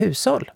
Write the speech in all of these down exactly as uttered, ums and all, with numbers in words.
hushåll?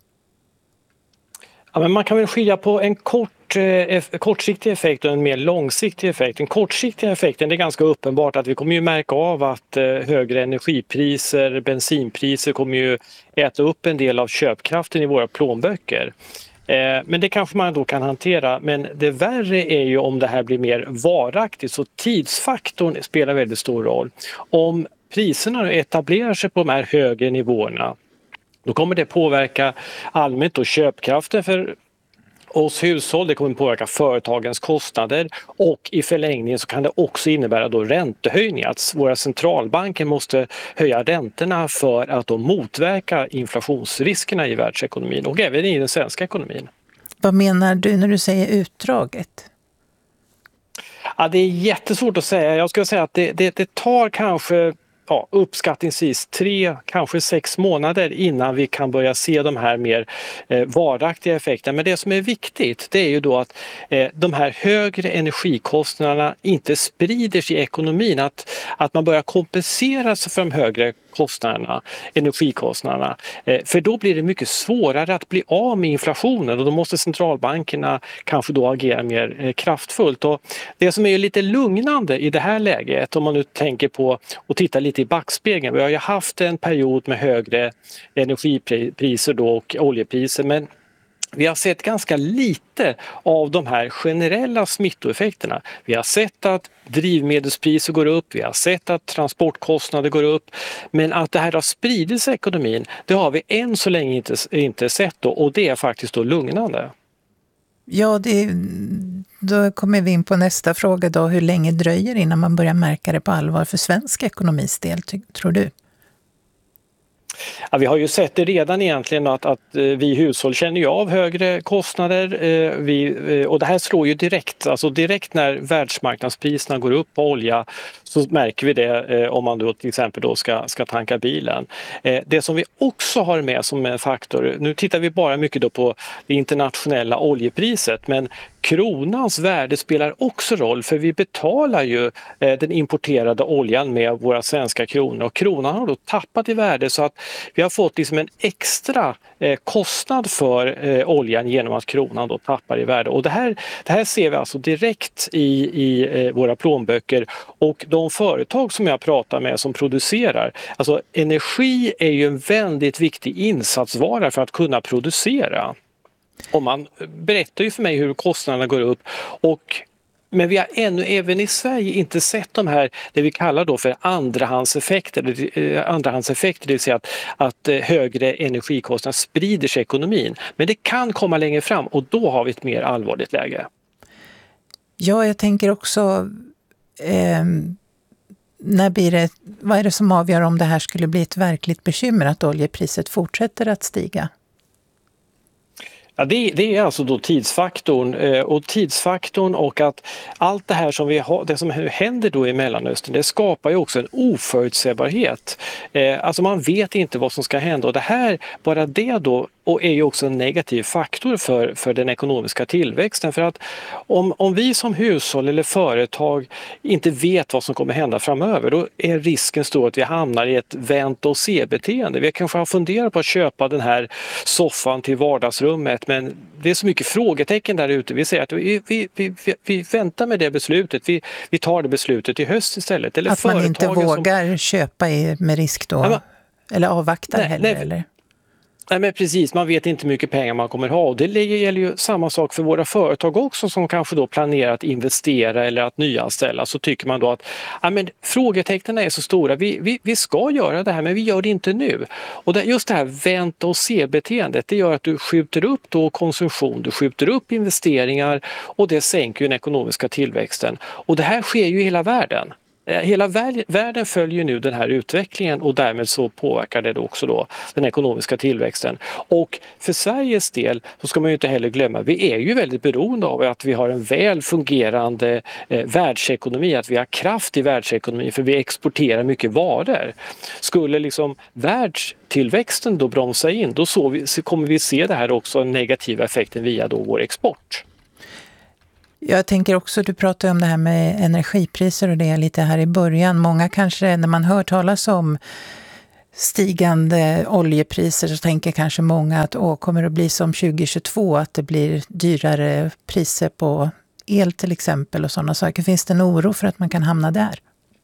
Ja, men man kan väl skilja på en kort, eh, kortsiktig effekt och en mer långsiktig effekt. Den kortsiktiga effekten, det är ganska uppenbart att vi kommer ju märka av att eh, högre energipriser, bensinpriser kommer ju äta upp en del av köpkraften i våra plånböcker. Eh, men det kanske man då kan hantera, men det värre är ju om det här blir mer varaktigt, så tidsfaktorn spelar väldigt stor roll. Om priserna etablerar sig på de här högre nivåerna, då kommer det påverka allmänt och köpkraften för oss hushåll, det kommer påverka företagens kostnader och i förlängningen så kan det också innebära då räntehöjningar. Att våra centralbanker måste höja räntorna för att då motverka inflationsriskerna i världsekonomin och även i den svenska ekonomin. Vad menar du när du säger utdraget? Ja, det är jättesvårt att säga. Jag skulle säga att det, det, det tar kanske ja, uppskattningsvis tre, kanske sex månader innan vi kan börja se de här mer eh, varaktiga effekterna. Men det som är viktigt, det är ju då att eh, de här högre energikostnaderna inte sprider sig i ekonomin. Att, att man börjar kompensera sig för de högre kostnaderna, energikostnaderna. Eh, för då blir det mycket svårare att bli av med inflationen och då måste centralbankerna kanske då agera mer eh, kraftfullt. Och det som är lite lugnande i det här läget, om man nu tänker på och tittar lite i backspegeln. Vi har ju haft en period med högre energipriser då och oljepriser, men vi har sett ganska lite av de här generella smittoeffekterna. Vi har sett att drivmedelspriser går upp, vi har sett att transportkostnader går upp, men att det här har spridit sig i ekonomin, det har vi än så länge inte, inte sett då, och det är faktiskt då lugnande. Ja, det, då kommer vi in på nästa fråga då. Hur länge dröjer innan man börjar märka det på allvar för svensk ekonomis del, tror du? Ja, vi har ju sett det redan egentligen att, att vi hushåll känner ju av högre kostnader eh, vi, eh, och det här slår ju direkt, alltså direkt när världsmarknadspriserna går upp på olja så märker vi det eh, om man då till exempel då ska, ska tanka bilen. Eh, det som vi också har med som en faktor, nu tittar vi bara mycket då på det internationella oljepriset, men kronans värde spelar också roll för vi betalar ju eh, den importerade oljan med våra svenska kronor och kronan har då tappat i värde så att vi har fått liksom en extra eh, kostnad för eh, oljan genom att kronan då tappar i värde. Och det här, det här ser vi alltså direkt i, i eh, våra plånböcker och de företag som jag pratar med som producerar, alltså energi är ju en väldigt viktig insatsvara för att kunna producera. Och man berättar ju för mig hur kostnaderna går upp och men vi har ännu även i Sverige inte sett de här, det vi kallar då för andrahandseffekter, andrahandseffekter det vill säga att, att högre energikostnader sprider sig i ekonomin. Men det kan komma längre fram och då har vi ett mer allvarligt läge. Ja, jag tänker också, eh, när blir det, vad är det som avgör om det här skulle bli ett verkligt bekymmer att oljepriset fortsätter att stiga? Ja, det, det är alltså då tidsfaktorn eh, och tidsfaktorn och att allt det här som vi har, det som händer då i Mellanöstern, det skapar ju också en oförutsägbarhet. Eh, alltså man vet inte vad som ska hända och det här, bara det då och är ju också en negativ faktor för, för den ekonomiska tillväxten. För att om, om vi som hushåll eller företag inte vet vad som kommer hända framöver, då är risken stor att vi hamnar i ett vänt och se-beteende. Vi kanske har funderat på att köpa den här soffan till vardagsrummet, men det är så mycket frågetecken där ute. Vi säger att vi, vi, vi, vi väntar med det beslutet, vi, vi tar det beslutet i höst istället. Eller att man inte vågar som... köpa med risk då? Ja, men... Eller avvaktar nej, heller? Nej, eller? Nej men precis, man vet inte hur mycket pengar man kommer ha och det gäller ju samma sak för våra företag också som kanske då planerar att investera eller att nyanställa. Så tycker man då att ja, men frågetecknen är så stora, vi, vi, vi ska göra det här men vi gör det inte nu. Och det, just det här vänta och se-beteendet, det gör att du skjuter upp då konsumtion, du skjuter upp investeringar och det sänker ju den ekonomiska tillväxten. Och det här sker ju i hela världen. Hela världen följer nu den här utvecklingen och därmed så påverkar det också då den ekonomiska tillväxten. Och för Sveriges del så ska man ju inte heller glömma, vi är ju väldigt beroende av att vi har en väl fungerande eh, världsekonomi, att vi har kraft i världsekonomin för vi exporterar mycket varor. Skulle liksom världstillväxten då bromsa in, då så vi, så kommer vi se det här också, en negativ effekten via då vår export. Jag tänker också, du pratar om det här med energipriser och det lite här i början. Många kanske när man hör talas om stigande oljepriser så tänker kanske många att åh, kommer det bli som tjugohundratjugotvå, att det blir dyrare priser på el till exempel och sådana saker. Finns det en oro för att man kan hamna där?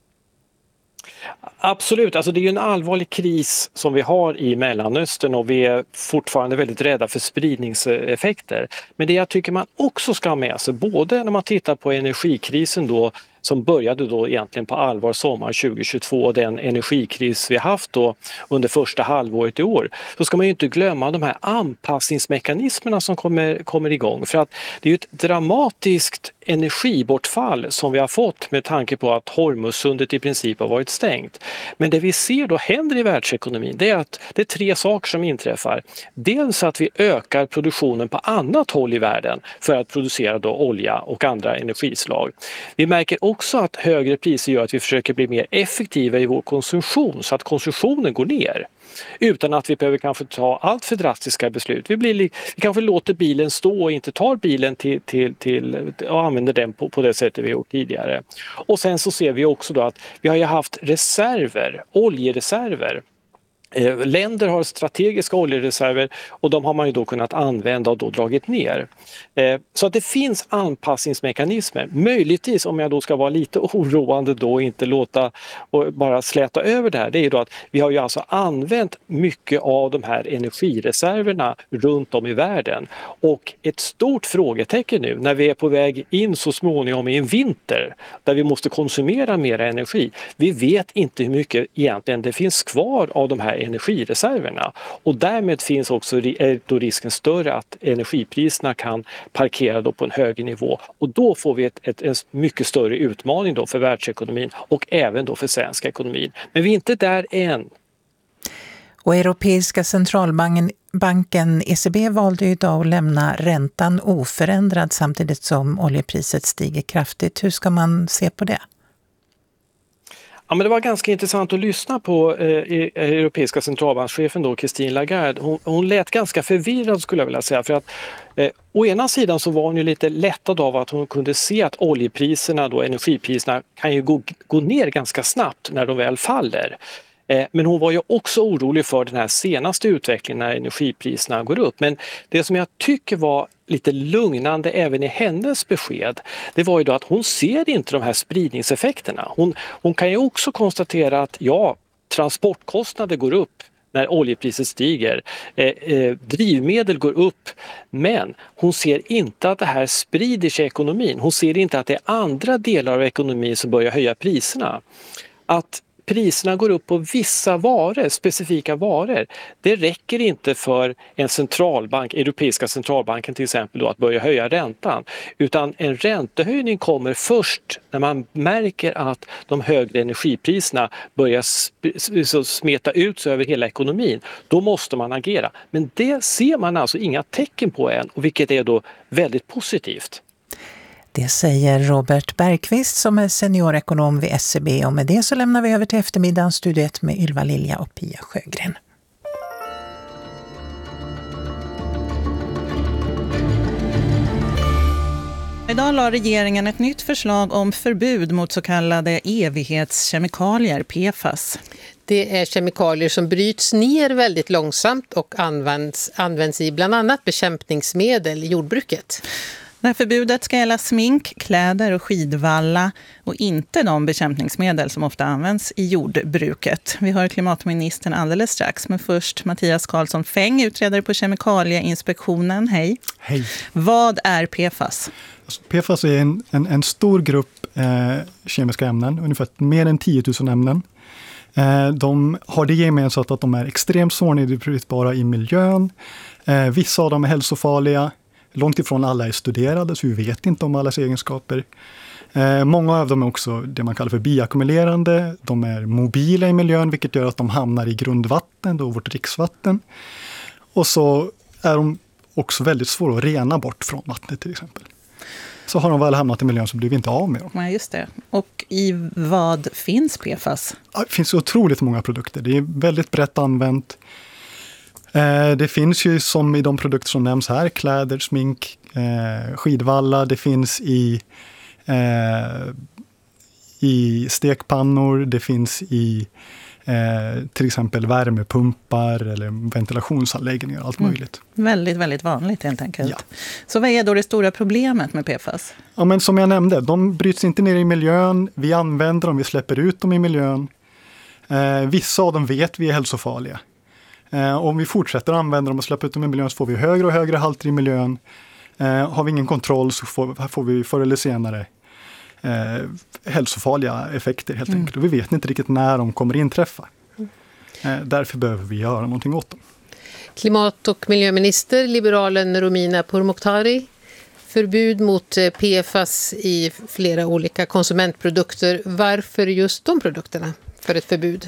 Absolut, alltså det är ju en allvarlig kris som vi har i Mellanöstern och vi är fortfarande väldigt rädda för spridningseffekter. Men det jag tycker man också ska ha med sig, både när man tittar på energikrisen då, som började då egentligen på allvar sommar tjugohundratjugotvå och den energikris vi haft då under första halvåret i år, så ska man ju inte glömma de här anpassningsmekanismerna som kommer, kommer igång. För att det är ju ett dramatiskt energibortfall som vi har fått med tanke på att Hormuzsundet i princip har varit stängt. Men det vi ser då händer i världsekonomin, det är att det är tre saker som inträffar. Dels att vi ökar produktionen på annat håll i världen för att producera då olja och andra energislag. Vi märker också att högre priser gör att vi försöker bli mer effektiva i vår konsumtion så att konsumtionen går ner. Utan att vi behöver kanske ta allt för drastiska beslut. Vi, blir, vi kanske låter bilen stå och inte tar bilen till, till, till, och använder den på, på det sättet vi gjort tidigare. Och sen så ser vi också då att vi har ju haft reserver, oljereserver. Länder har strategiska oljereserver och de har man ju då kunnat använda och då dragit ner. Så att det finns anpassningsmekanismer. Möjligtvis, om jag då ska vara lite oroande då och inte låta och bara släta över det här, det är ju då att vi har ju alltså använt mycket av de här energireserverna runt om i världen. Och ett stort frågetecken nu när vi är på väg in så småningom i en vinter där vi måste konsumera mer energi. Vi vet inte hur mycket egentligen det finns kvar av de här energireserverna och därmed finns också då risken större att energipriserna kan parkera då på en högre nivå och då får vi ett, ett, en mycket större utmaning då för världsekonomin och även då för svensk ekonomi. Men vi är inte där än. Och Europeiska centralbanken banken E C B valde idag att lämna räntan oförändrad samtidigt som oljepriset stiger kraftigt. Hur ska man se på det? Ja, men det var ganska intressant att lyssna på eh, Europeiska centralbankschefen då, Christine Lagarde. Hon, hon lät ganska förvirrad skulle jag vilja säga. För att, eh, å ena sidan så var hon ju lite lättad av att hon kunde se att oljepriserna, då, energipriserna kan ju gå, gå ner ganska snabbt när de väl faller. Eh, men hon var ju också orolig för den här senaste utvecklingen när energipriserna går upp. Men det som jag tycker var lite lugnande även i hennes besked, det var ju då att hon ser inte de här spridningseffekterna. Hon, hon kan ju också konstatera att ja, transportkostnader går upp när oljepriset stiger, eh, eh, drivmedel går upp, men hon ser inte att det här sprider sig i ekonomin. Hon ser inte att det är andra delar av ekonomin som börjar höja priserna. Att priserna går upp på vissa varor, specifika varor. Det räcker inte för en centralbank, Europeiska centralbanken till exempel, då, att börja höja räntan. Utan en räntehöjning kommer först när man märker att de högre energipriserna börjar smeta ut sig över hela ekonomin. Då måste man agera. Men det ser man alltså inga tecken på än, och vilket är då väldigt positivt. Det säger Robert Bergqvist som är seniorekonom vid S E B, och med det så lämnar vi över till eftermiddagens Studio ett med Ylva Lilja och Pia Sjögren. Idag la regeringen ett nytt förslag om förbud mot så kallade evighetskemikalier, P F A S. Det är kemikalier som bryts ner väldigt långsamt och används, används i bland annat bekämpningsmedel i jordbruket. Det här förbudet ska gälla smink, kläder och skidvalla och inte de bekämpningsmedel som ofta används i jordbruket. Vi hör klimatministern alldeles strax, men först Mattias Karlsson Fäng, utredare på Kemikalieinspektionen. Hej. Hej. Vad är P F A S? Alltså, P F A S är en, en, en stor grupp eh, kemiska ämnen, ungefär mer än tio tusen ämnen. Eh, de har det gemensamt att de är extremt svårnedbrytbara i miljön. Eh, vissa av dem är hälsofarliga. Långt ifrån alla är studerade, så vi vet inte om allas egenskaper. Eh, många av dem är också det man kallar för bioackumulerande. De är mobila i miljön, vilket gör att de hamnar i grundvatten, då vårt dricksvatten. Och så är de också väldigt svåra att rena bort från vattnet till exempel. Så har de väl hamnat i miljön så blir vi inte av med dem. Ja, just det. Och i vad finns P F A S? Det finns otroligt många produkter. Det är väldigt brett använt. Det finns ju som i de produkter som nämns här, kläder, smink, skidvalla. Det finns i, i stekpannor, det finns i eh, till exempel värmepumpar eller ventilationsanläggningar, allt möjligt. Mm. Väldigt, väldigt vanligt helt enkelt. Ja. Så vad är då det stora problemet med P F A S? Ja, men som jag nämnde, de bryts inte ner i miljön, vi använder dem, vi släpper ut dem i miljön. Eh, vissa av dem vet vi är hälsofarliga. Eh, om vi fortsätter använda dem och släpper ut dem i miljön så får vi högre och högre halter i miljön. Eh, har vi ingen kontroll så får, får vi förr eller senare eh, hälsofarliga effekter helt mm. enkelt. Och vi vet inte riktigt när de kommer inträffa. Eh, därför behöver vi göra någonting åt dem. Klimat- och miljöminister, liberalen Romina Pourmokhtari. Förbud mot P F A S i flera olika konsumentprodukter. Varför just de produkterna för ett förbud?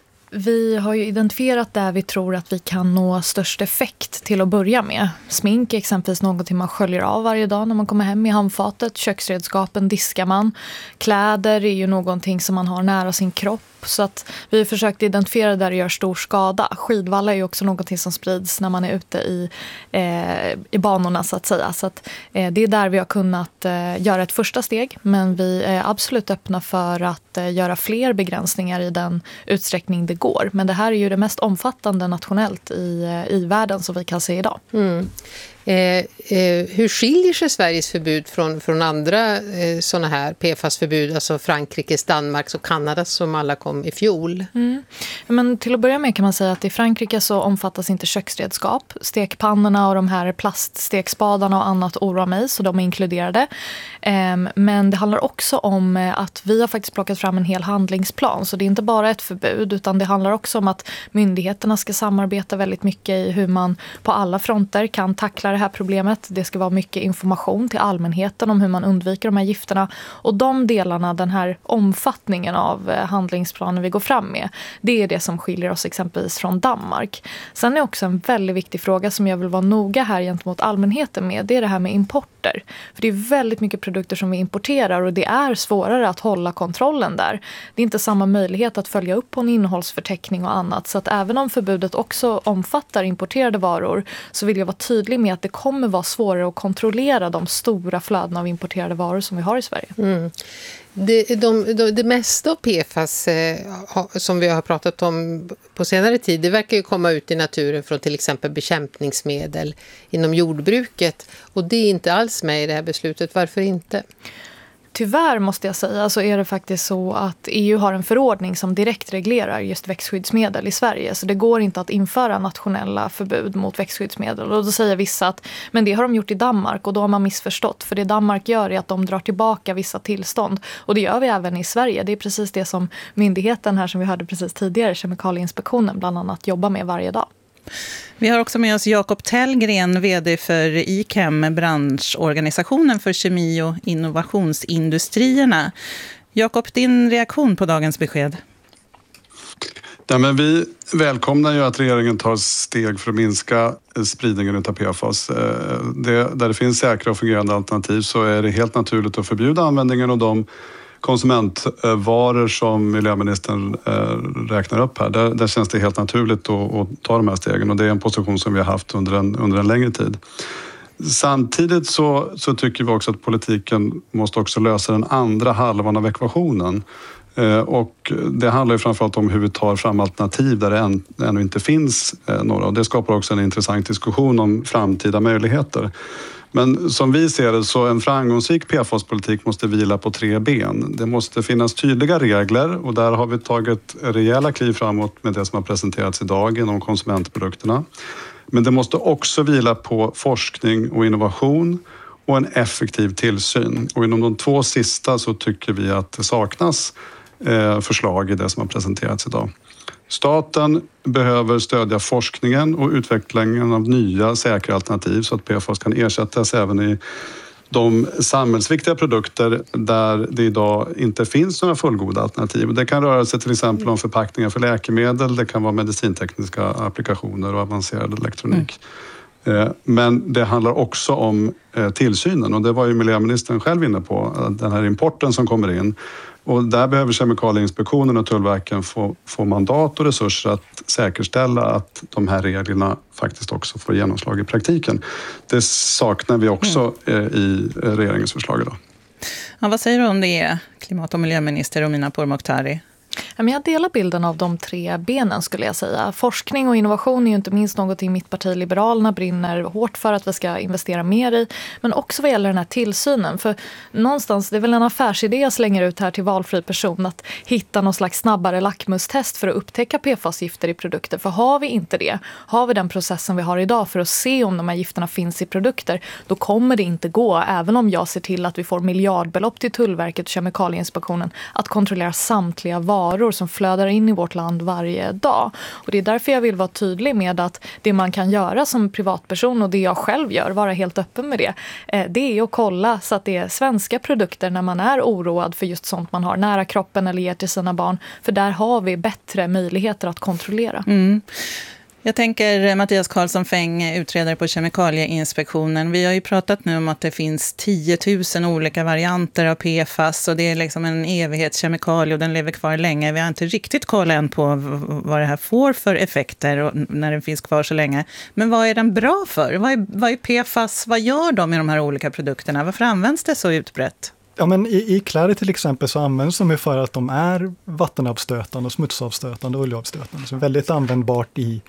Vi har ju identifierat där vi tror att vi kan nå störst effekt till att börja med. Smink är exempelvis någonting man sköljer av varje dag när man kommer hem i handfatet. Köksredskapen diskar man. Kläder är ju någonting som man har nära sin kropp. Så att vi har försökt identifiera där det gör stor skada. Skidvalla är ju också någonting som sprids när man är ute i, eh, i banorna så att säga. Så att, eh, det är där vi har kunnat eh, göra ett första steg. Men vi är absolut öppna för att eh, göra fler begränsningar i den utsträckning det går. Men det här är ju det mest omfattande nationellt i, eh, i världen som vi kan se idag. Mm. Eh, eh, hur skiljer sig Sveriges förbud från, från andra eh, sådana här P F A S-förbud, alltså Frankrikes, Danmarks och Kanadas som alla kom i fjol? Mm. Men till att börja med kan man säga att i Frankrike så omfattas inte köksredskap. Stekpannorna och de här plaststekspadarna och annat oroar mig så de är inkluderade. Eh, men det handlar också om att vi har faktiskt plockat fram en hel handlingsplan så det är inte bara ett förbud utan det handlar också om att myndigheterna ska samarbeta väldigt mycket i hur man på alla fronter kan tackla det här problemet. Det ska vara mycket information till allmänheten om hur man undviker de här gifterna. Och de delarna, den här omfattningen av handlingsplanen vi går fram med, det är det som skiljer oss exempelvis från Danmark. Sen är också en väldigt viktig fråga som jag vill vara noga här gentemot allmänheten med, det är det här med importer. För det är väldigt mycket produkter som vi importerar och det är svårare att hålla kontrollen där. Det är inte samma möjlighet att följa upp på en innehållsförteckning och annat. Så att även om förbudet också omfattar importerade varor så vill jag vara tydlig med att det kommer vara svårare att kontrollera de stora flödena av importerade varor som vi har i Sverige. Mm. Det, de, de, det mesta av P F A S eh, som vi har pratat om på senare tid, det verkar ju komma ut i naturen från till exempel bekämpningsmedel inom jordbruket. Och det är inte alls med i det här beslutet. Varför inte? Tyvärr måste jag säga så är det faktiskt så att E U har en förordning som direkt reglerar just växtskyddsmedel i Sverige. Så det går inte att införa nationella förbud mot växtskyddsmedel. Och då säger vissa att men det har de gjort i Danmark och då har man missförstått. För det Danmark gör är att de drar tillbaka vissa tillstånd. Och det gör vi även i Sverige. Det är precis det som myndigheten här som vi hörde precis tidigare, Kemikalieinspektionen bland annat, jobbar med varje dag. Vi har också med oss Jakob Tellgren, vd för I C E M, branschorganisationen för kemi- och innovationsindustrierna. Jakob, din reaktion på dagens besked? Ja, men vi välkomnar ju att regeringen tar steg för att minska spridningen av P F A S. Det, där det finns säkra och fungerande alternativ så är det helt naturligt att förbjuda användningen av de konsumentvaror som miljöministern räknar upp här. Där, där känns det helt naturligt att, att ta de här stegen och det är en position som vi har haft under en, under en längre tid. Samtidigt så, så tycker vi också att politiken måste också lösa den andra halvan av ekvationen. Och det handlar ju framförallt om hur vi tar fram alternativ där det än, ännu inte finns några. Och det skapar också en intressant diskussion om framtida möjligheter. Men som vi ser det så en framgångsrik P F A S-politik måste vila på tre ben. Det måste finnas tydliga regler och där har vi tagit rejäla kliv framåt med det som har presenterats idag inom konsumentprodukterna. Men det måste också vila på forskning och innovation och en effektiv tillsyn. Och inom de två sista så tycker vi att det saknas förslag i det som har presenterats idag. Staten behöver stödja forskningen och utvecklingen av nya säkra alternativ så att P F A S kan ersättas även i de samhällsviktiga produkter där det idag inte finns några fullgoda alternativ. Det kan röra sig till exempel om förpackningar för läkemedel, det kan vara medicintekniska applikationer och avancerad elektronik. Mm. Men det handlar också om tillsynen och det var ju miljöministern själv inne på, den här importen som kommer in. Och där behöver Kemikalieinspektionen och Tullverken få, få mandat och resurser att säkerställa att de här reglerna faktiskt också får genomslag i praktiken. Det saknar vi också mm. i regeringens förslag idag. Ja, vad säger du om det, klimat- och miljöminister Romina Pourmokhtari? Jag delar bilden av de tre benen skulle jag säga. Forskning och innovation är ju inte minst någonting mitt parti Liberalerna brinner hårt för att vi ska investera mer i. Men också vad gäller den här tillsynen. För någonstans, det är väl en affärsidé jag slänger ut här till valfri person att hitta någon slags snabbare lackmustest för att upptäcka P F A S-gifter i produkter. För har vi inte det, har vi den processen vi har idag för att se om de här gifterna finns i produkter, då kommer det inte gå, även om jag ser till att vi får miljardbelopp till Tullverket och Kemikalieinspektionen, att kontrollera samtliga varor som flödar in i vårt land varje dag. Och det är därför jag vill vara tydlig med att det man kan göra som privatperson, och det jag själv gör, vara helt öppen med det, det är att kolla så att det är svenska produkter när man är oroad för just sånt man har nära kroppen eller ger till sina barn. För där har vi bättre möjligheter att kontrollera. Mm. Jag tänker Mattias Karlsson Fäng, utredare på Kemikalieinspektionen. Vi har ju pratat nu om att det finns tio tusen olika varianter av P F A S och det är liksom en evighetskemikalie och den lever kvar länge. Vi har inte riktigt koll än på vad det här får för effekter och när den finns kvar så länge. Men vad är den bra för? Vad är, vad är P F A S? Vad gör de med de här olika produkterna? Varför används det så utbrett? Ja, men i, i kläder till exempel så används de för att de är vattenavstötande, smutsavstötande och oljeavstötande. Så väldigt användbart i,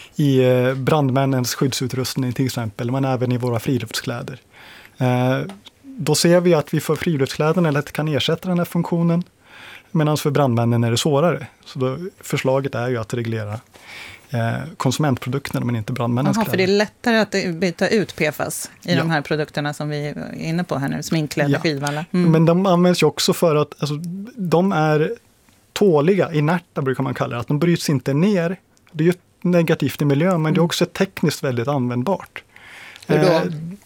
i brandmännens skyddsutrustning till exempel, men även i våra friluftskläder. Eh, då ser vi att vi för friluftskläderna lätt kan ersätta den här funktionen, medan för brandmännen är det svårare. Så då, förslaget är ju att reglera konsumentprodukterna men inte brandmännens Aha, kläder. för det är lättare att byta ut P F A S i ja. de här produkterna som vi är inne på här nu, sminkkläder, ja. skidvalla. Mm. Men de används ju också för att alltså, de är tåliga, inerta brukar man kalla det, att de bryts inte ner. Det är ju negativt i miljön, men mm. det är också tekniskt väldigt användbart. Eh,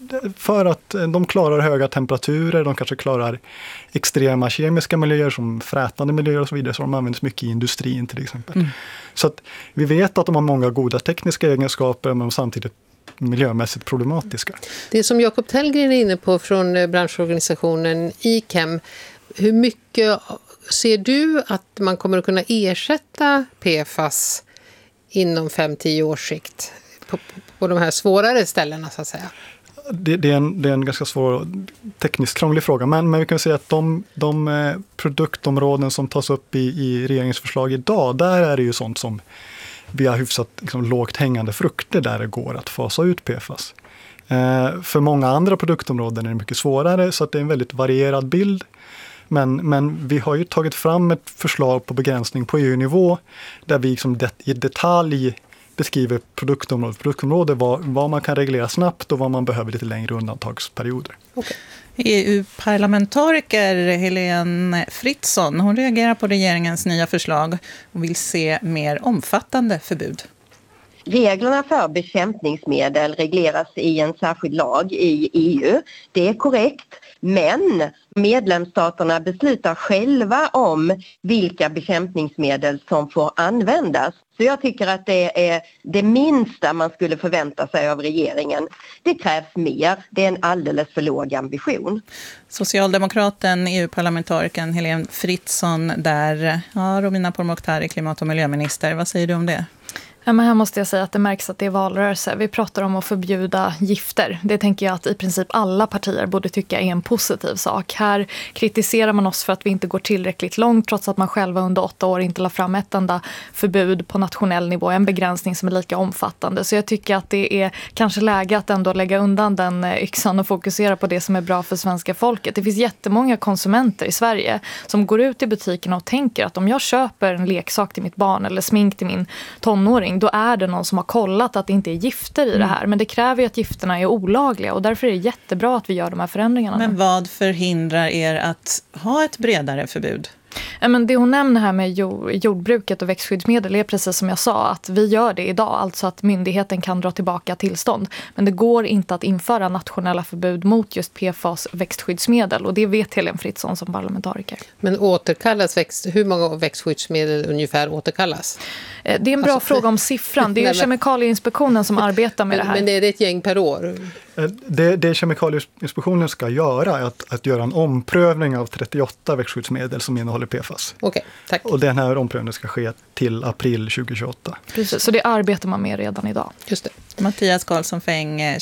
för att de klarar höga temperaturer, de kanske klarar extrema kemiska miljöer som frätande miljöer och så vidare, så de används mycket i industrin till exempel. Mm. Så att vi vet att de har många goda tekniska egenskaper, men samtidigt miljömässigt problematiska. Det som Jakob Tellgren är inne på från branschorganisationen I K E M, hur mycket ser du att man kommer att kunna ersätta P F A S inom fem till tio års sikt på, på de här svårare ställena så att säga? Det, det, är en, det är en ganska svår tekniskt krånglig fråga, men, men vi kan säga att de, de produktområden som tas upp i, i regeringens förslag idag, där är det ju sånt som vi har hyfsat liksom, lågt hängande frukter där det går att fasa ut P F A S. Eh, för många andra produktområden är det mycket svårare, så att det är en väldigt varierad bild. Men, men vi har ju tagit fram ett förslag på begränsning på E U-nivå där vi liksom det, i detalj beskriver produktområde, produktområde vad, vad man kan reglera snabbt och vad man behöver lite längre undantagsperioder. Okay. E U-parlamentariker Helene Fritzon, hon reagerar på regeringens nya förslag och vill se mer omfattande förbud. Reglerna för bekämpningsmedel regleras i en särskild lag i E U. Det är korrekt, men medlemsstaterna beslutar själva om vilka bekämpningsmedel som får användas. Så jag tycker att det är det minsta man skulle förvänta sig av regeringen. Det krävs mer. Det är en alldeles för låg ambition. Socialdemokraten, E U-parlamentarikern Helene Fritzon där. Ja, Romina Pourmokhtari, klimat- och miljöminister. Vad säger du om det? Ja, men här måste jag säga att det märks att det är valrörelse. Vi pratar om att förbjuda gifter. Det tänker jag att i princip alla partier borde tycka är en positiv sak. Här kritiserar man oss för att vi inte går tillräckligt långt trots att man själva under åtta år inte la fram ett enda förbud på nationell nivå. En begränsning som är lika omfattande. Så jag tycker att det är kanske läge att ändå lägga undan den yxan och fokusera på det som är bra för svenska folket. Det finns jättemånga konsumenter i Sverige som går ut i butikerna och tänker att om jag köper en leksak till mitt barn eller smink till min tonåring, då är det någon som har kollat att det inte är gifter i det här. Men det kräver ju att gifterna är olagliga och därför är det jättebra att vi gör de här förändringarna. Men vad förhindrar er att ha ett bredare förbud? Men det hon nämner här med jordbruket och växtskyddsmedel är precis som jag sa, att vi gör det idag, alltså att myndigheten kan dra tillbaka tillstånd. Men det går inte att införa nationella förbud mot just P F A S växtskyddsmedel och det vet Helene Fritzon som parlamentariker. Men återkallas växt, hur många växtskyddsmedel ungefär återkallas? Det är en bra alltså, fråga om siffran. Det är ju Nej, men... Kemikalieinspektionen som arbetar med det här. Men är det ett gäng per år? Det, det Kemikalieinspektionen ska göra är att, att göra en omprövning av trettioåtta växtskyddsmedel som innehåller P F A S. Okej, tack. Och den här omprövningen ska ske till april tjugohundratjugoåtta. Precis, så det arbetar man med redan idag. Just det. Mattias Karlsson Fäng,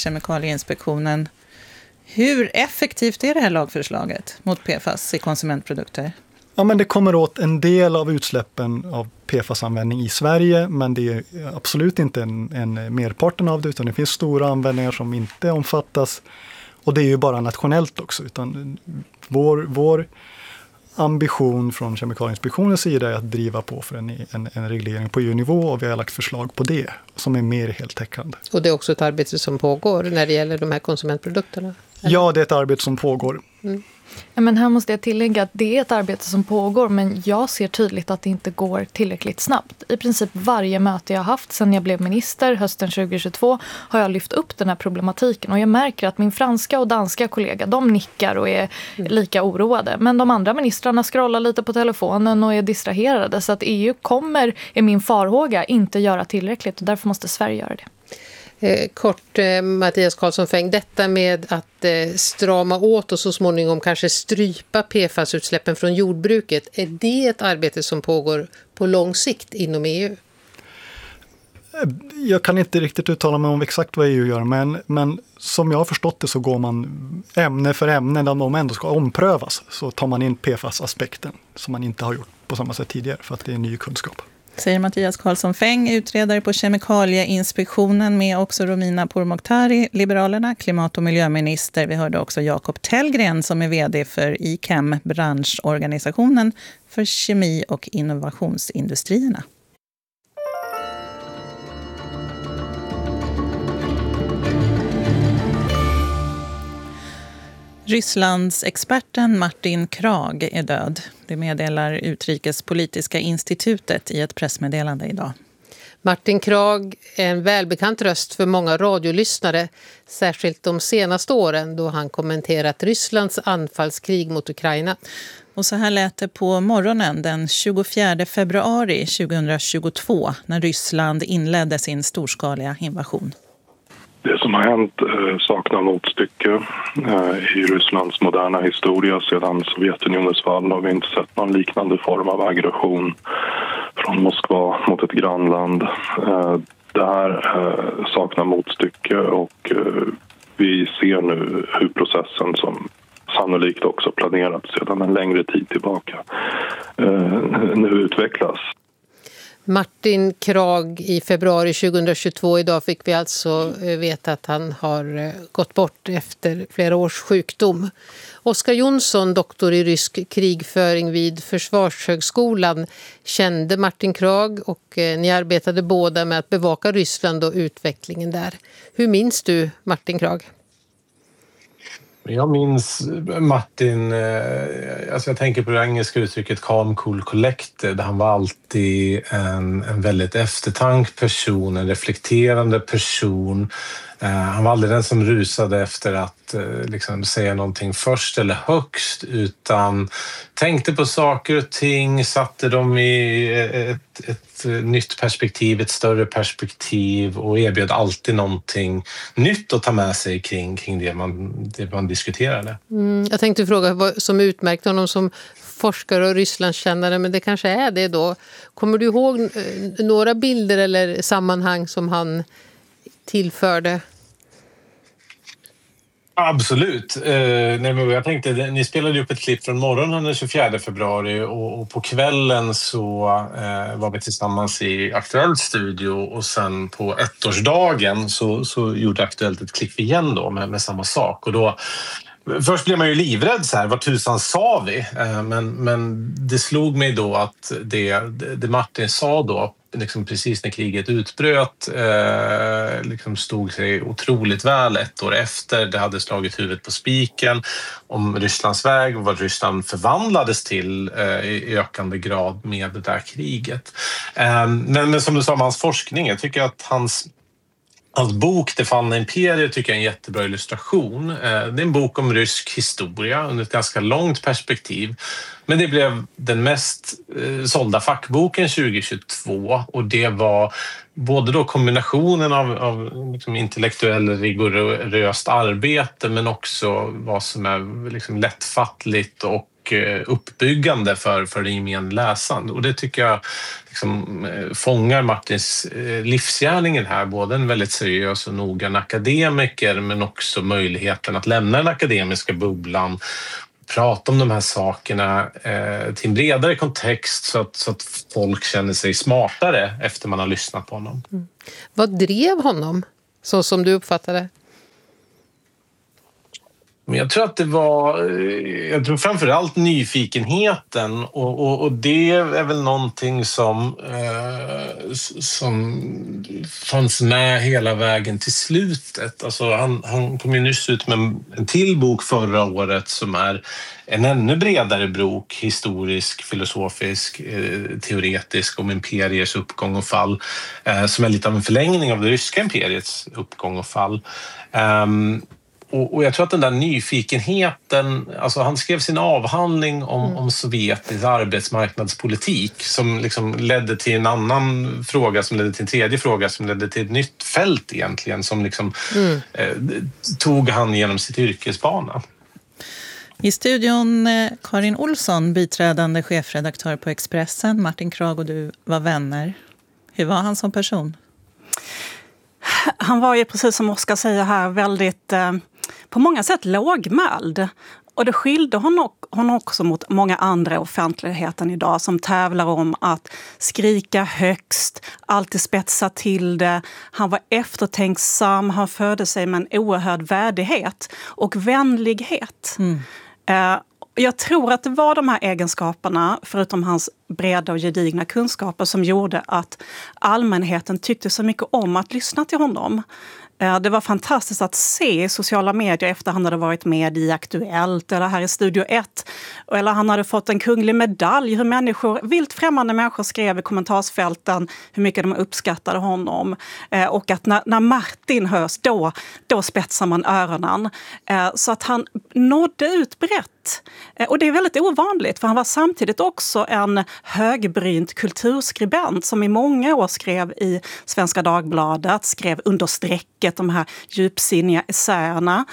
Kemikalieinspektionen. Hur effektivt är det här lagförslaget mot P F A S i konsumentprodukter? Ja, men det kommer åt en del av utsläppen av P F A S-användning i Sverige, men det är absolut inte en, en merparten av det, utan det finns stora användningar som inte omfattas. Och det är ju bara nationellt också, utan vår, vår ambition från Kemikalieinspektionens sida är att driva på för en, en, en reglering på E U-nivå, och vi har lagt förslag på det som är mer heltäckande. Och det är också ett arbete som pågår när det gäller de här konsumentprodukterna? Eller? Ja, det är ett arbete som pågår. Mm. Ja, men här måste jag tillägga att det är ett arbete som pågår, men jag ser tydligt att det inte går tillräckligt snabbt. I princip varje möte jag har haft sedan jag blev minister hösten tjugohundratjugotvå har jag lyft upp den här problematiken, och jag märker att min franska och danska kollega, de nickar och är lika oroade, men de andra ministrarna scrollar lite på telefonen och är distraherade, så att E U kommer, är min farhåga, inte göra tillräckligt, och därför måste Sverige göra det. Eh, kort, eh, Mattias Karlsson Fäng, detta med att eh, strama åt och så småningom kanske strypa P F A S-utsläppen från jordbruket, är det ett arbete som pågår på lång sikt inom E U? Jag kan inte riktigt uttala mig om exakt vad E U gör, men, men som jag har förstått det så går man ämne för ämne, där de ändå ska omprövas, så tar man in P F A S-aspekten som man inte har gjort på samma sätt tidigare, för att det är ny kunskap. Säger Mattias Karlsson Fäng, utredare på Kemikalieinspektionen, med också Romina Pourmokhtari, Liberalerna, klimat- och miljöminister. Vi hörde också Jakob Tellgren som är vd för I C A M, branschorganisationen för kemi- och innovationsindustrierna. Rysslands experten Martin Krag är död. Det meddelar Utrikespolitiska institutet i ett pressmeddelande idag. Martin Krag är en välbekant röst för många radiolyssnare, särskilt de senaste åren då han kommenterat Rysslands anfallskrig mot Ukraina. Och så här lät det på morgonen den tjugofjärde februari tjugohundratjugotvå när Ryssland inledde sin storskaliga invasion. Det som har hänt eh, saknar motstycke eh, i Rysslands moderna historia. Sedan Sovjetunionens fall har vi inte sett någon liknande form av aggression från Moskva mot ett grannland. Eh, det här eh, saknar motstycke, och eh, vi ser nu hur processen, som sannolikt också planerats sedan en längre tid tillbaka, eh, nu utvecklas. Martin Krag i februari tjugohundratjugotvå. Idag fick vi alltså veta att han har gått bort efter flera års sjukdom. Oskar Jonsson, doktor i rysk krigföring vid Försvarshögskolan, kände Martin Krag, och ni arbetade båda med att bevaka Ryssland och utvecklingen där. Hur minns du Martin Krag? Jag minns Martin, alltså jag tänker på det engelska uttrycket calm, cool, collected. Han var alltid en, en väldigt eftertank person, en reflekterande person. Han var aldrig den som rusade efter att liksom säga någonting först eller högst, utan tänkte på saker och ting, satte dem i ett, ett nytt perspektiv, ett större perspektiv, och erbjöd alltid någonting nytt att ta med sig kring, kring det, man, det man diskuterade. Mm, jag tänkte fråga vad som utmärkte honom som forskare och Rysslandskännare, men det kanske är det då. Kommer du ihåg några bilder eller sammanhang som han tillförde? Absolut. Eh, nej, men jag tänkte, ni spelade upp ett klipp från morgonen den tjugofjärde februari, och, och på kvällen så eh, var vi tillsammans i Aktuellt studio, och sen på ettårsdagen så, så gjorde Aktuellt ett klipp igen då med, med samma sak. Och då, först blev man ju livrädd så här, vad tusan sa vi? Eh, men, men det slog mig då att det, det Martin sa då, liksom precis när kriget utbröt, eh, liksom stod sig otroligt väl ett år efter. Det hade slagit huvudet på spiken om Rysslands väg och vad Ryssland förvandlades till eh, i ökande grad med det där kriget. Eh, men, men som du sa om hans forskning, jag tycker att hans Hans bok Det fallna imperiet tycker jag är en jättebra illustration. Det är en bok om rysk historia under ett ganska långt perspektiv. Men det blev den mest sålda fackboken tjugohundratjugotvå, och det var både då kombinationen av, av liksom intellektuell rigoröst arbete, men också vad som är liksom lättfattligt och uppbyggande för, för den gemene läsaren. Och det tycker jag liksom fångar Martins livsgärningen här, både en väldigt seriös och noggrann akademiker, men också möjligheten att lämna den akademiska bubblan, prata om de här sakerna eh, till en bredare kontext så att, så att folk känner sig smartare efter man har lyssnat på honom. Mm. Vad drev honom, så som du uppfattade? Men jag tror att det var, jag tror framförallt nyfikenheten och, och, och det är väl någonting som, eh, som fanns med hela vägen till slutet. Alltså han, han kom ju nyss ut med en, en till bok förra året som är en ännu bredare bok, historisk, filosofisk, eh, teoretisk om imperiers uppgång och fall, eh, som är lite av en förlängning av det ryska imperiets uppgång och fall. Um, Och jag tror att den där nyfikenheten, alltså han skrev sin avhandling om, mm. om sovjetisk arbetsmarknadspolitik som liksom ledde till en annan fråga som ledde till en tredje fråga som ledde till ett nytt fält egentligen som liksom mm. eh, tog han genom sitt yrkesbana. I studion Karin Olsson, biträdande chefredaktör på Expressen. Martin Kragh och du var vänner. Hur var han som person? Han var ju, precis som Oskar säger här, väldigt eh, på många sätt lågmäld. Och det skilde honom, honom också mot många andra i offentligheten idag som tävlar om att skrika högst, alltid spetsa till det. Han var eftertänksam, han födde sig med en oerhörd värdighet och vänlighet. Mm. Eh, Jag tror att det var de här egenskaperna, förutom hans breda och gedigna kunskaper, som gjorde att allmänheten tyckte så mycket om att lyssna till honom. Det var fantastiskt att se i sociala medier efter han hade varit med i Aktuellt eller här i Studio ett. Eller han hade fått en kunglig medalj. Hur människor, vilt främmande människor skrev i kommentarsfälten hur mycket de uppskattade honom. Och att när, när Martin hörs, då, då spetsar man öronen. Så att han nådde ut brett. Och det är väldigt ovanligt, för han var samtidigt också en högbrynt kulturskribent som i många år skrev i Svenska Dagbladet, skrev under strecket de här djupsinniga essäerna.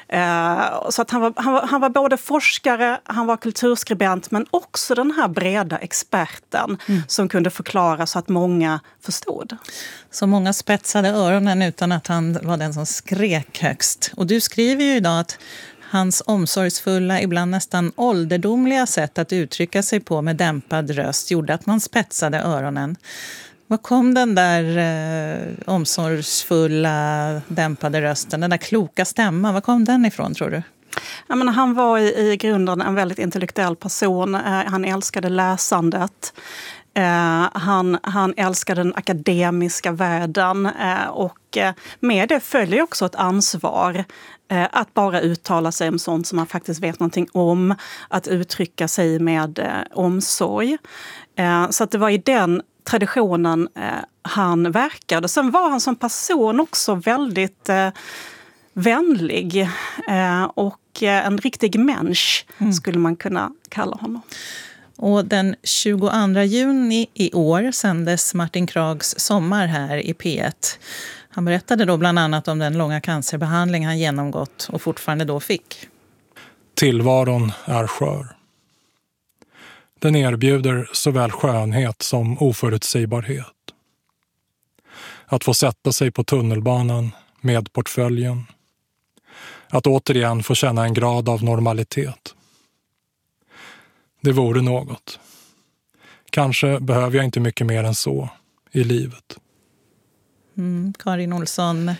Så att han var, han, var, han var både forskare, han var kulturskribent, men också den här breda experten mm. som kunde förklara så att många förstod. Så många spetsade öronen utan att han var den som skrek högst. Och du skriver ju idag att hans omsorgsfulla, ibland nästan ålderdomliga sätt att uttrycka sig på med dämpad röst gjorde att man spetsade öronen. Var kom den där eh, omsorgsfulla, dämpade rösten, den där kloka stämman, var kom den ifrån tror du? Jag menar, han var i, i grunden en väldigt intellektuell person. Eh, han älskade läsandet. Eh, han, han älskade den akademiska världen eh, och eh, med det följer också ett ansvar eh, att bara uttala sig om sånt som man faktiskt vet någonting om, att uttrycka sig med eh, omsorg. Eh, så att det var i den traditionen eh, han verkade. Sen var han som person också väldigt eh, vänlig eh, och eh, en riktig människa mm. skulle man kunna kalla honom. Och den tjugoandra juni i år sändes Martin Kraghs Sommar här i P ett. Han berättade då bland annat om den långa cancerbehandling han genomgått och fortfarande då fick. Tillvaron är skör. Den erbjuder såväl skönhet som oförutsägbarhet. Att få sätta sig på tunnelbanan med portföljen. Att återigen få känna en grad av normalitet. Det vore något. Kanske behöver jag inte mycket mer än så i livet. Mm, Karin Olsson.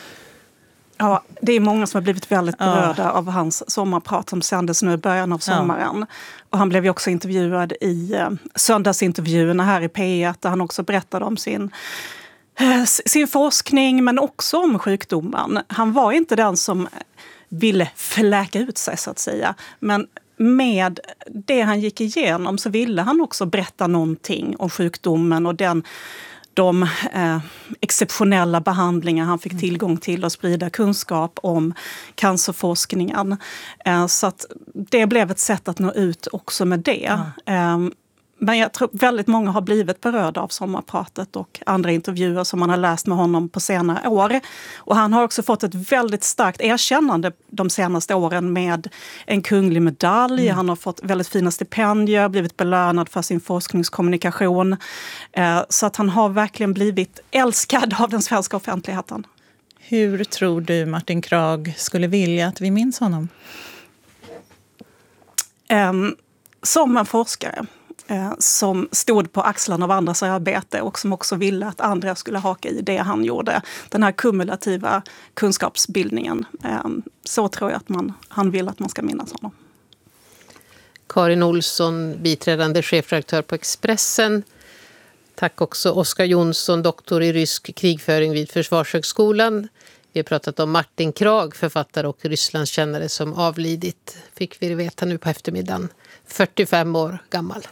Ja, det är många som har blivit väldigt berörda ja. av hans sommarprat som sändes nu i början av sommaren. Ja. Och han blev ju också intervjuad i eh, söndagsintervjuerna här i P ett där han också berättade om sin, eh, sin forskning men också om sjukdomen. Han var inte den som ville fläka ut sig så att säga, men med det han gick igenom så ville han också berätta någonting om sjukdomen och den, de eh, exceptionella behandlingar han fick tillgång till och sprida kunskap om cancerforskningen. Eh, så att det blev ett sätt att nå ut också med det. Ja. Eh, Men jag tror väldigt många har blivit berörda av sommarpratet och andra intervjuer som man har läst med honom på senare år. Och han har också fått ett väldigt starkt erkännande de senaste åren med en kunglig medalj. Mm. Han har fått väldigt fina stipendier, blivit belönad för sin forskningskommunikation. Så att han har verkligen blivit älskad av den svenska offentligheten. Hur tror du Martin Kragh skulle vilja att vi minns honom? eh, som en forskare eh, som stod på axlarna av andras arbete och som också ville att andra skulle haka i det han gjorde. Den här kumulativa kunskapsbildningen. Eh, så tror jag att man, han vill att man ska minnas honom. Karin Olsson, biträdande chefredaktör på Expressen. Tack också Oskar Jonsson, doktor i rysk krigföring vid Försvarshögskolan. Vi har pratat om Martin Krag, författare och Rysslandskännare som avlidit. Fick vi veta nu på eftermiddagen. fyrtiofem år gammal.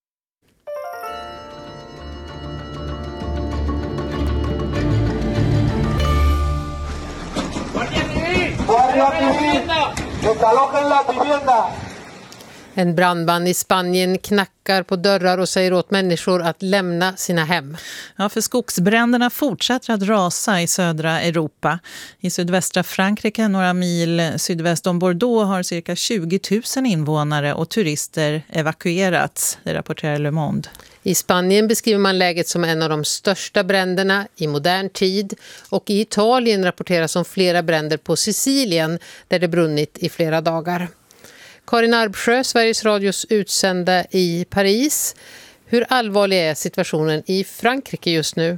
En brandman i Spanien knackar på dörrar och säger åt människor att lämna sina hem. Ja, för skogsbränderna fortsätter att rasa i södra Europa. I sydvästra Frankrike, några mil sydväst om Bordeaux, har cirka tjugo tusen invånare och turister evakuerats, det rapporterar Le Monde. I Spanien beskriver man läget som en av de största bränderna i modern tid, och i Italien rapporteras om flera bränder på Sicilien där det brunnit i flera dagar. Karin Arbsjö, Sveriges Radios utsända i Paris. Hur allvarlig är situationen i Frankrike just nu?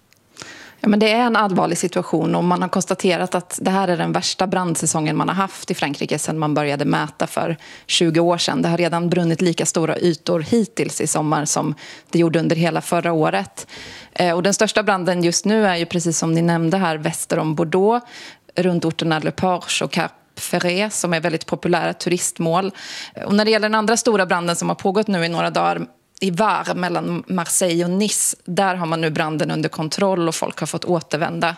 Ja, men det är en allvarlig situation och man har konstaterat att det här är den värsta brandsäsongen man har haft i Frankrike sedan man började mäta för tjugo år sedan. Det har redan brunnit lika stora ytor hittills i sommar som det gjorde under hela förra året. Och den största branden just nu är ju, precis som ni nämnde här, väster om Bordeaux, runt orterna Le Porche och Cap Ferré, som är väldigt populära turistmål. Och när det gäller den andra stora branden som har pågått nu i några dagar i Var mellan Marseille och Nice, där har man nu branden under kontroll och folk har fått återvända.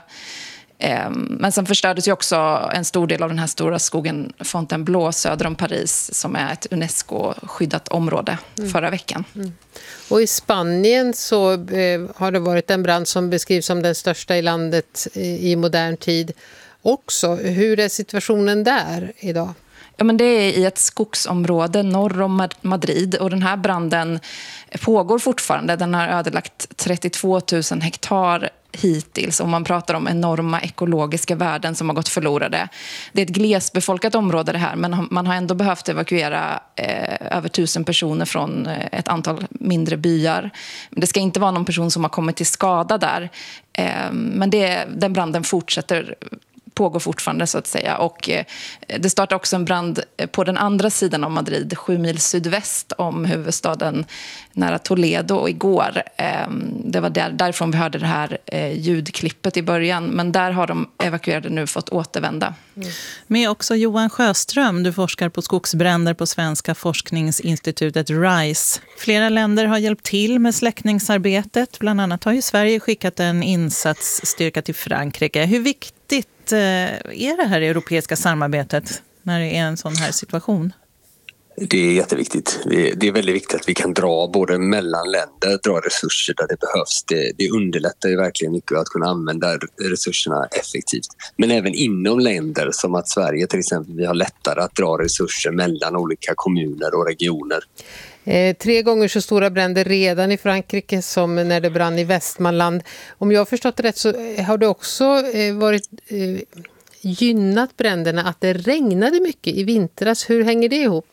Men sen förstördes ju också en stor del av den här stora skogen Fontainebleau söder om Paris, som är ett UNESCO-skyddat område, mm. förra veckan. Mm. Och i Spanien så eh, har det varit en brand som beskrivs som den största i landet i, i modern tid också. Hur är situationen där idag? Ja, men det är i ett skogsområde norr om Madrid och den här branden pågår fortfarande. Den har ödelagt trettiotvå tusen hektar hittills och man pratar om enorma ekologiska värden som har gått förlorade. Det är ett glesbefolkat område det här, men man har ändå behövt evakuera eh, över tusen personer från ett antal mindre byar. Det ska inte vara någon person som har kommit till skada där, eh, men det, den branden fortsätter pågår fortfarande så att säga, och eh, det startar också en brand på den andra sidan av Madrid, sju mil sydväst om huvudstaden nära Toledo igår. Eh, det var där, därifrån vi hörde det här eh, ljudklippet i början, men där har de evakuerade nu fått återvända. Mm. Med också Johan Sjöström, du forskar på skogsbränder på Svenska forskningsinstitutet RISE. Flera länder har hjälpt till med släckningsarbetet, bland annat har ju Sverige skickat en insatsstyrka till Frankrike. Hur viktigt är det här europeiska samarbetet när det är en sån här situation? Det är jätteviktigt. Det är väldigt viktigt att vi kan dra både mellan länder, dra resurser där det behövs. Det, det underlättar ju verkligen mycket att kunna använda resurserna effektivt. Men även inom länder, som att Sverige till exempel, vi har lättare att dra resurser mellan olika kommuner och regioner. Eh, tre gånger så stora bränder redan i Frankrike som när det brann i Västmanland. Om jag har förstått det rätt så har det också eh, varit eh, gynnat bränderna att det regnade mycket i vintras. Hur hänger det ihop?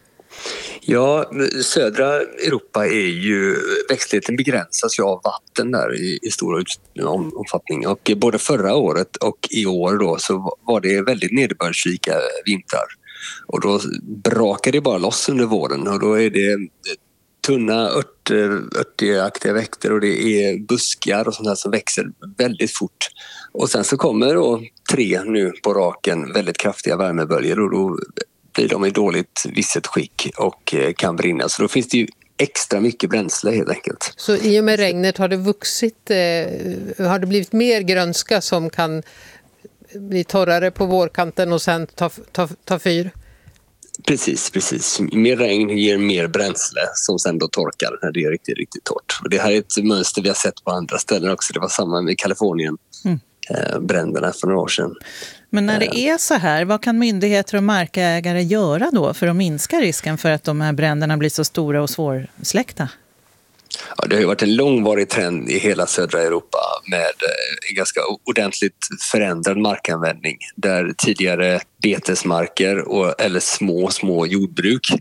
Ja, södra Europa är ju, växtligheten begränsas ju av vatten där i, i stor omfattning. Och både förra året och i år då så var det väldigt nederbördsrika vintrar. Och då brakar det bara loss under våren och då är det tunna örter, örtaktiga växter och det är buskar och sånt där som växer väldigt fort. Och sen så kommer då tre nu på raken väldigt kraftiga värmeböljor och då blir de i dåligt visset skick och kan brinna. Så då finns det ju extra mycket bränsle helt enkelt. Så i och med regnet har det vuxit, eh, har det blivit mer grönska som kan bli torrare på vårkanten och sen ta, ta, ta fyr? Precis, precis. Mer regn ger mer bränsle som sen då torkar när det är riktigt, riktigt torrt. Och det här är ett mönster vi har sett på andra ställen också. Det var samma med Kalifornien. Mm. Bränderna för några år sedan. Men när det är så här, vad kan myndigheter och markägare göra då för att minska risken för att de här bränderna blir så stora och svårsläckta? Ja, det har ju varit en långvarig trend i hela södra Europa med en ganska ordentligt förändrad markanvändning där tidigare betesmarker och, eller små, små jordbruk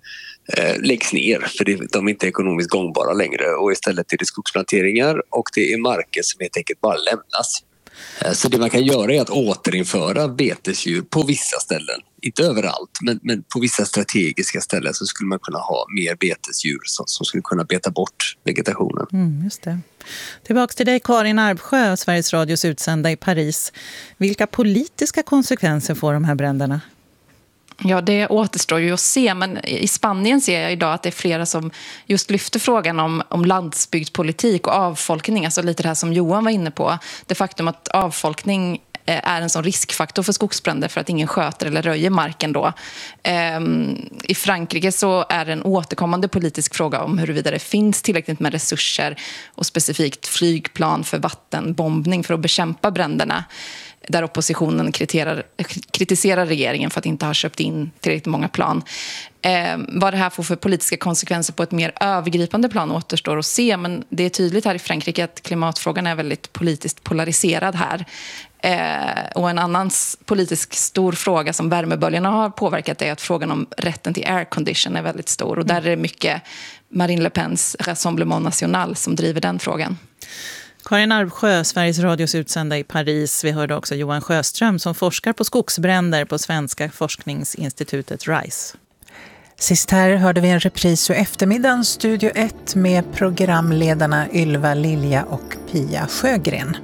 eh, läggs ner för det, de är inte ekonomiskt gångbara längre och istället är det skogsplanteringar och det är marker som helt enkelt bara lämnas. Så det man kan göra är att återinföra betesdjur på vissa ställen. Inte överallt, men, men på vissa strategiska ställen så skulle man kunna ha mer betesdjur som, som skulle kunna beta bort vegetationen. Mm, just det. Tillbaka till dig Karin Arbsjö, Sveriges Radios utsända i Paris. Vilka politiska konsekvenser får de här bränderna? Ja, det återstår ju att se, men i Spanien ser jag idag att det är flera som just lyfter frågan om, om landsbygdspolitik och avfolkning, alltså lite det här som Johan var inne på. Det faktum att avfolkning är en sån riskfaktor för skogsbränder för att ingen sköter eller röjer marken då. Ehm, I Frankrike så är det en återkommande politisk fråga om huruvida det finns tillräckligt med resurser och specifikt flygplan för vattenbombning för att bekämpa bränderna. Där oppositionen kritiserar, kritiserar regeringen för att inte ha köpt in tillräckligt många plan. Eh, vad det här får för politiska konsekvenser på ett mer övergripande plan återstår att se. Men det är tydligt här i Frankrike att klimatfrågan är väldigt politiskt polariserad här. Eh, och en annan politisk stor fråga som värmeböljarna har påverkat är att frågan om rätten till aircondition är väldigt stor. Och där är det mycket Marine Le Pens Rassemblement National som driver den frågan. Karin Arbsjö, Sveriges Radios utsända i Paris. Vi hörde också Johan Sjöström som forskar på skogsbränder på Svenska forskningsinstitutet RISE. Sist här hörde vi en repris ur eftermiddagens Studio ett med programledarna Ylva Lilja och Pia Sjögren.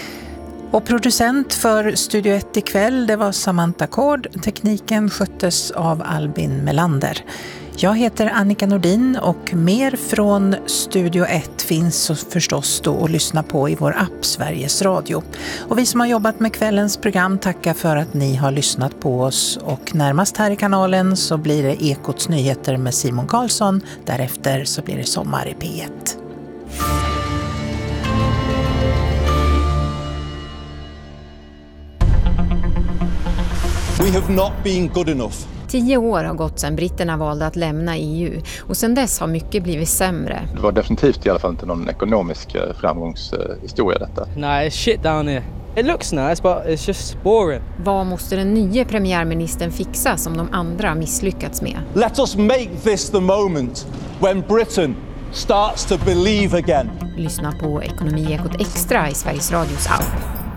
Och producent för Studio ett ikväll, det var Samantha Kord. Tekniken sköttes av Albin Melander. Jag heter Annika Nordin och mer från Studio ett finns så förstås då att lyssna på i vår app Sveriges Radio. Och vi som har jobbat med kvällens program tackar för att ni har lyssnat på oss. Och närmast här i kanalen så blir det Ekots nyheter med Simon Karlsson. Därefter så blir det Sommar i P ett. We have not been good enough. Tio år har gått sedan britterna valde att lämna E U och sedan dess har mycket blivit sämre. Det var definitivt i alla fall inte någon ekonomisk framgångshistoria detta. Nej, shit down here. It looks nice but it's just boring. Vad måste den nya premiärministern fixa som de andra misslyckats med? Let us make this the moment when Britain starts to believe again. Lyssna på Ekonomiekot Extra i Sveriges Radios app.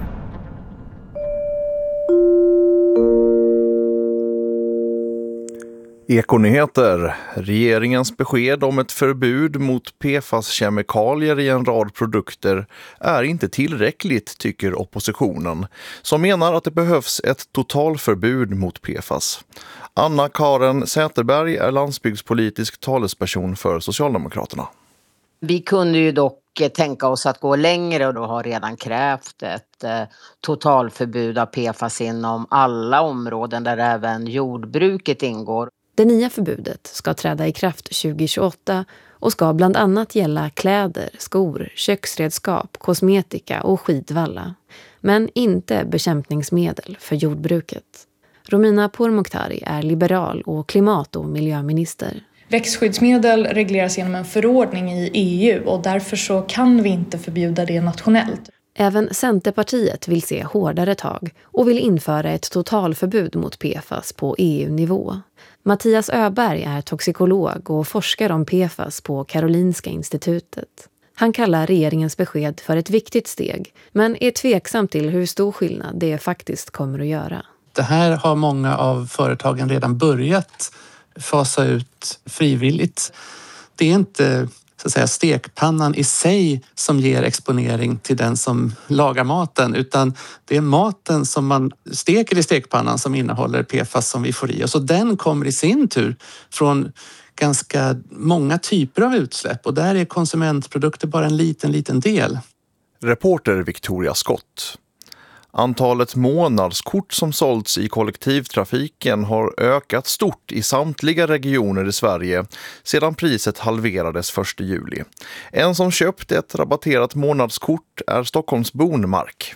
Ekonyheter. Regeringens besked om ett förbud mot P F A S-kemikalier i en rad produkter är inte tillräckligt, tycker oppositionen, som menar att det behövs ett totalförbud mot P F A S. Anna-Karen Säterberg är landsbygdspolitisk talesperson för Socialdemokraterna. Vi kunde ju dock tänka oss att gå längre och då har redan krävt ett eh, totalförbud av P F A S inom alla områden där även jordbruket ingår. Det nya förbudet ska träda i kraft tjugo tjugoåtta och ska bland annat gälla kläder, skor, köksredskap, kosmetika och skidvalla. Men inte bekämpningsmedel för jordbruket. Romina Pourmokhtari är liberal och klimat- och miljöminister. Växtskyddsmedel regleras genom en förordning i E U och därför så kan vi inte förbjuda det nationellt. Även Centerpartiet vill se hårdare tag och vill införa ett totalförbud mot P F A S på E U-nivå. Mattias Öberg är toxikolog och forskar om P F A S på Karolinska institutet. Han kallar regeringens besked för ett viktigt steg, men är tveksam till hur stor skillnad det faktiskt kommer att göra. Det här har många av företagen redan börjat fasa ut frivilligt. Det är inte så att säga stekpannan i sig som ger exponering till den som lagar maten, utan det är maten som man steker i stekpannan som innehåller P F A S som vi får i oss. Och den kommer i sin tur från ganska många typer av utsläpp och där är konsumentprodukter bara en liten, liten del. Reporter Victoria Scott. Antalet månadskort som sålts i kollektivtrafiken har ökat stort i samtliga regioner i Sverige sedan priset halverades första juli. En som köpt ett rabatterat månadskort är Stockholmsbon Mark.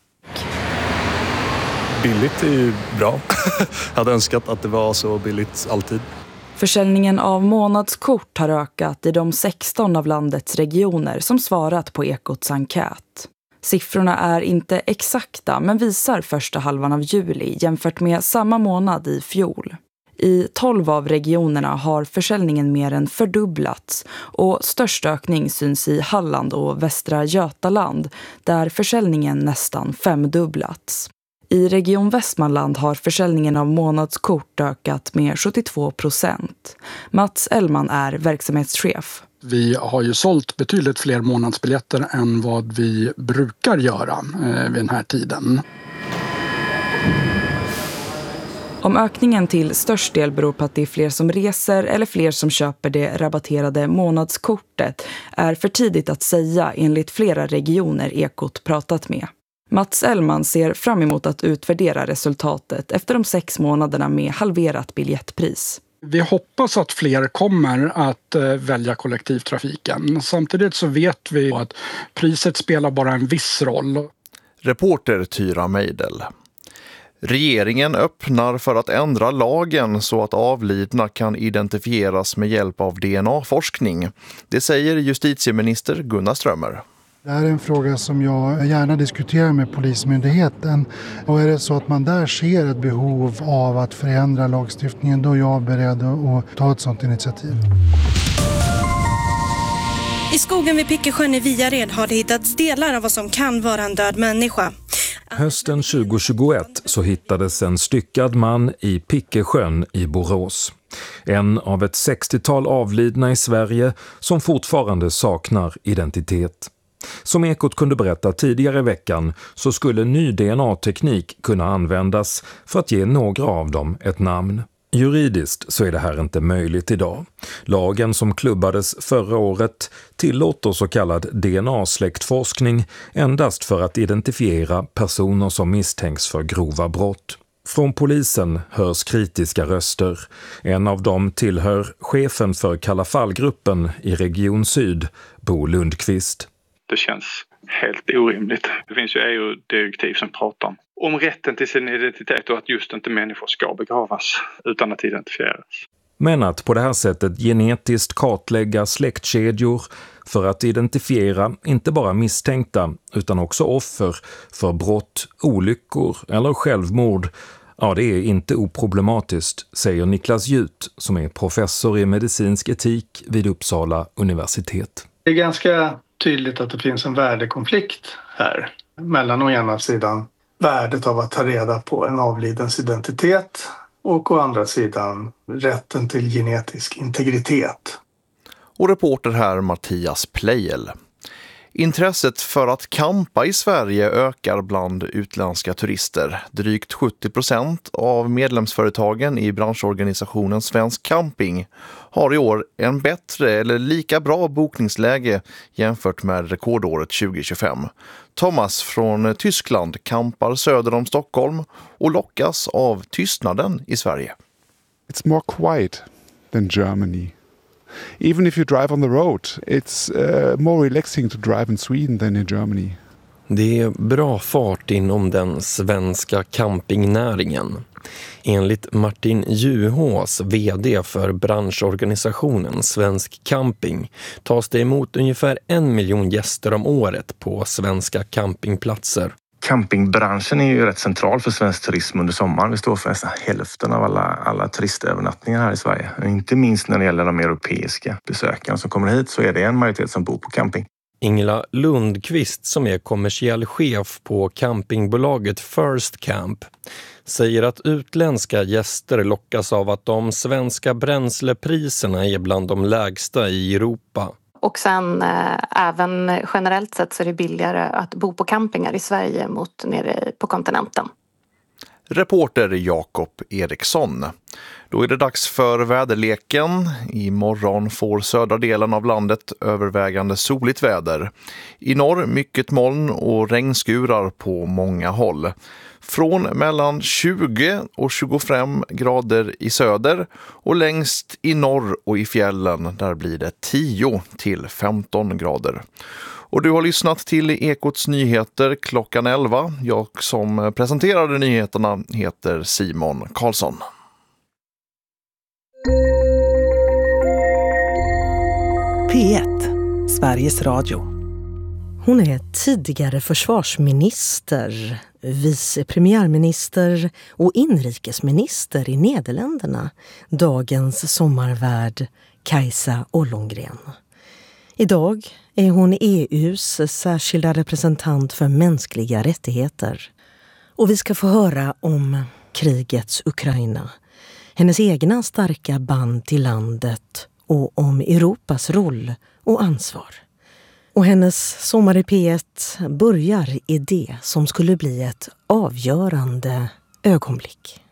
Billigt är ju bra. Jag hade önskat att det var så billigt alltid. Försäljningen av månadskort har ökat i de sexton av landets regioner som svarat på Ekots enkät. Siffrorna är inte exakta men visar första halvan av juli jämfört med samma månad i fjol. I tolv av regionerna har försäljningen mer än fördubblats och störst ökning syns i Halland och Västra Götaland där försäljningen nästan femdubblats. I Region Västmanland har försäljningen av månadskort ökat med sjuttiotvå procent. Mats Ellman är verksamhetschef. Vi har ju sålt betydligt fler månadsbiljetter än vad vi brukar göra eh, vid den här tiden. Om ökningen till störst del beror på att det är fler som reser eller fler som köper det rabatterade månadskortet är för tidigt att säga enligt flera regioner Ekot pratat med. Mats Ellman ser fram emot att utvärdera resultatet efter de sex månaderna med halverat biljettpris. Vi hoppas att fler kommer att välja kollektivtrafiken. Samtidigt så vet vi att priset spelar bara en viss roll. Reporter Tyra Meidel. Regeringen öppnar för att ändra lagen så att avlidna kan identifieras med hjälp av D N A-forskning. Det säger justitieminister Gunnar Strömmer. Det här är en fråga som jag gärna diskuterar med Polismyndigheten. Och är det så att man där ser ett behov av att förändra lagstiftningen, då är jag beredd att ta ett sådant initiativ. I skogen vid Pickesjön i Viared har det hittats delar av vad som kan vara en död människa. Hösten tjugohundratjugoett så hittades en styckad man i Pickesjön i Borås. En av ett sextiotal avlidna i Sverige som fortfarande saknar identitet. Som Ekot kunde berätta tidigare i veckan så skulle ny D N A-teknik kunna användas för att ge några av dem ett namn. Juridiskt så är det här inte möjligt idag. Lagen som klubbades förra året tillåter så kallad D N A-släktforskning endast för att identifiera personer som misstänks för grova brott. Från polisen hörs kritiska röster. En av dem tillhör chefen för Kalla fallgruppen i Region Syd, Bo Lundqvist. Det känns helt orimligt. Det finns ju E U-direktiv som pratar om, om rätten till sin identitet och att just inte människor ska begravas utan att identifieras. Men att på det här sättet genetiskt kartlägga släktkedjor för att identifiera inte bara misstänkta utan också offer för brott, olyckor eller självmord, ja, det är inte oproblematiskt, säger Niklas Jut som är professor i medicinsk etik vid Uppsala universitet. Det är ganska tydligt att det finns en värdekonflikt här mellan å ena sidan värdet av att ta reda på en avlidens identitet och å andra sidan rätten till genetisk integritet. Och reporter här Mattias Plejel. Intresset för att campa i Sverige ökar bland utländska turister. Drygt sjuttio procent av medlemsföretagen i branschorganisationen Svensk Camping har i år en bättre eller lika bra bokningsläge jämfört med rekordåret tjugohundratjugofem. Thomas från Tyskland campar söder om Stockholm och lockas av tystnaden i Sverige. It's more quiet than Germany. Even if you drive on the road, it's uh, more relaxing to drive in Sweden than in Germany. Det är bra fart inom den svenska campingnäringen. Enligt Martin Juhås, vd för branschorganisationen Svensk Camping, tas det emot ungefär en miljon gäster om året på svenska campingplatser. Campingbranschen är ju rätt central för svensk turism under sommaren. Vi står för nästan hälften av alla, alla turistövernattningar här i Sverige. Inte minst när det gäller de europeiska besökarna som kommer hit så är det en majoritet som bor på camping. Ingela Lundqvist som är kommersiell chef på campingbolaget First Camp säger att utländska gäster lockas av att de svenska bränslepriserna är bland de lägsta i Europa. Och sen eh, även generellt sett så är det billigare att bo på campingar i Sverige mot nere på kontinenten. Reporter Jakob Eriksson. Då är det dags för väderleken. Imorgon får södra delen av landet övervägande soligt väder. I norr mycket moln och regnskurar på många håll. Från mellan tjugo och tjugofem grader i söder och längst i norr och i fjällen där blir det tio till femton grader. Och du har lyssnat till Ekots nyheter klockan elva. Jag som presenterade nyheterna heter Simon Karlsson. P ett, Sveriges Radio. Hon är tidigare försvarsminister, vice premiärminister och inrikesminister i Nederländerna, dagens sommarvärd Kajsa Ollongren. Idag är hon E U:s särskilda representant för mänskliga rättigheter. Och vi ska få höra om krigets Ukraina, hennes egna starka band till landet och om Europas roll och ansvar. Och hennes sommar i P ett börjar i det som skulle bli ett avgörande ögonblick.